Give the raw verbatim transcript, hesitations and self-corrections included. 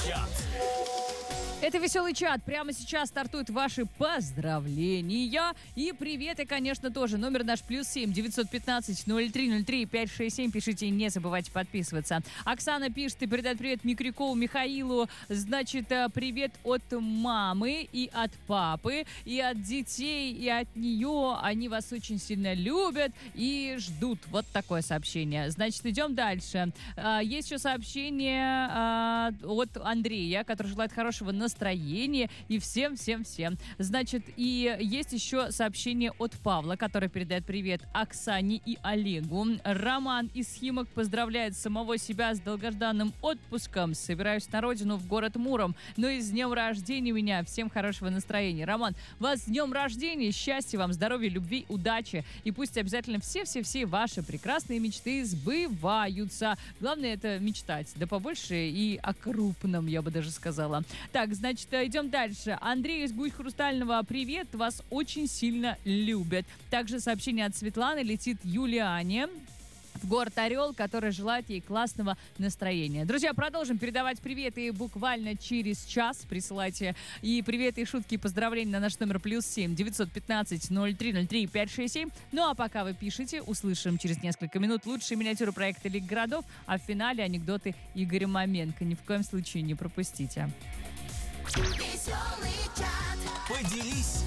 чат. Это «Веселый чат». Прямо сейчас стартуют ваши поздравления. И приветы, конечно, тоже. Номер наш плюс семь девятьсот пятнадцать ноль три ноль три пять шесть семь. Пишите и не забывайте подписываться. Оксана пишет и передает привет Микрякову Михаилу. Значит, привет от мамы и от папы, и от детей, и от нее. Они вас очень сильно любят и ждут. Вот такое сообщение. Значит, идем дальше. Есть еще сообщение от Андрея, который желает хорошего настроения. Настроение и всем-всем-всем. Значит, и есть еще сообщение от Павла, который передает привет Оксане и Олегу. Роман из Химок поздравляет самого себя с долгожданным отпуском. Собираюсь на родину в город Муром. Ну и с днем рождения меня. Всем хорошего настроения. Роман, вас с днем рождения. Счастья вам, здоровья, любви, удачи. И пусть обязательно все-все-все ваши прекрасные мечты сбываются. Главное это мечтать. Да побольше и о крупном, я бы даже сказала. Так, значит, идем дальше. Андрей из Гусь Хрустального. Привет, вас очень сильно любят. Также сообщение от Светланы летит Юлиане в город Орел, который желает ей классного настроения. Друзья, продолжим передавать приветы буквально через час. Присылайте и приветы, и шутки, и поздравления на наш номер плюс семь девятьсот пятнадцать ноль три ноль три пять шесть семь. Ну а пока вы пишете, услышим через несколько минут лучшие миниатюры проекта Лиг городов, а в финале анекдоты Игоря Маменко. Ни в коем случае не пропустите. Поделись